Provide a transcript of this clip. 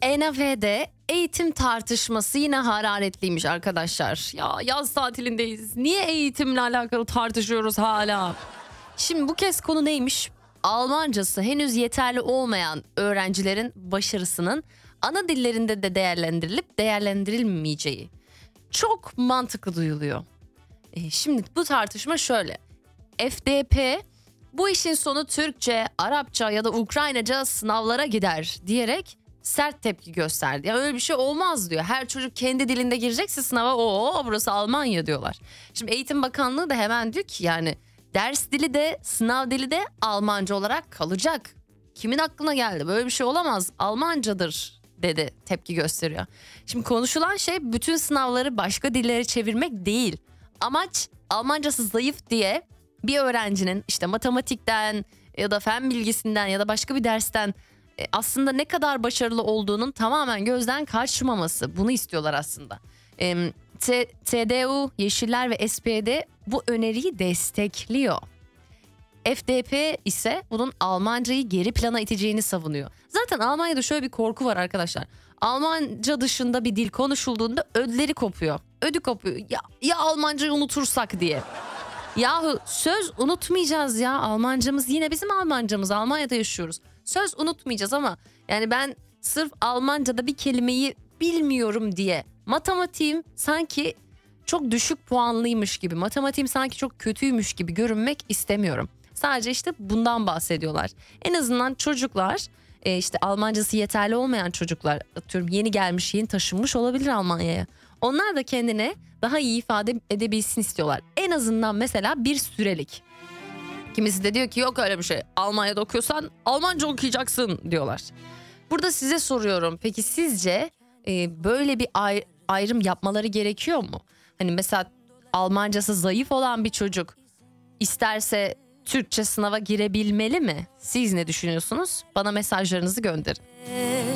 ENAF'de eğitim tartışması yine hararetliymiş arkadaşlar. Ya yaz tatilindeyiz. Niye eğitimle alakalı tartışıyoruz hala? Şimdi bu kez konu neymiş? Almancası henüz yeterli olmayan öğrencilerin başarısının ana dillerinde de değerlendirilip değerlendirilmeyeceği. Çok mantıklı duyuluyor. Şimdi bu tartışma şöyle. FDP bu işin sonu Türkçe, Arapça ya da Ukraynaca sınavlara gider diyerek sert tepki gösterdi. Ya öyle bir şey olmaz diyor. Her çocuk kendi dilinde girecekse sınava burası Almanya diyorlar. Şimdi Eğitim Bakanlığı da hemen diyor ki yani ders dili de sınav dili de Almanca olarak kalacak. Kimin aklına geldi? Böyle bir şey olamaz. Almancadır dedi, tepki gösteriyor. Şimdi konuşulan şey bütün sınavları başka dillere çevirmek değil. Amaç Almancası zayıf diye bir öğrencinin işte matematikten ya da fen bilgisinden ya da başka bir dersten aslında ne kadar başarılı olduğunun tamamen gözden kaçmaması. Bunu istiyorlar aslında. CDU, Yeşiller ve SPD bu öneriyi destekliyor. FDP ise bunun Almancayı geri plana iteceğini savunuyor. Zaten Almanya'da şöyle bir korku var arkadaşlar. Almanca dışında bir dil konuşulduğunda ödleri kopuyor. Ödü kopuyor. Ya Almancayı unutursak diye. Yahu söz unutmayacağız ya. Almancamız yine bizim Almancamız. Almanya'da yaşıyoruz. Söz unutmayacağız ama yani ben sırf Almanca'da bir kelimeyi bilmiyorum diye matematiğim sanki çok düşük puanlıymış gibi, matematiğim sanki çok kötüymüş gibi görünmek istemiyorum. Sadece işte bundan bahsediyorlar. En azından çocuklar işte Almancası yeterli olmayan çocuklar, atıyorum yeni gelmiş, yeni taşınmış olabilir Almanya'ya. Onlar da kendine daha iyi ifade edebilsin istiyorlar. En azından mesela bir sürelik. Kimisi de diyor ki yok öyle bir şey. Almanya'da okuyorsan Almanca okuyacaksın diyorlar. Burada size soruyorum. Peki sizce böyle bir ayrım yapmaları gerekiyor mu? Hani mesela Almancası zayıf olan bir çocuk isterse Türkçe sınava girebilmeli mi? Siz ne düşünüyorsunuz? Bana mesajlarınızı gönderin.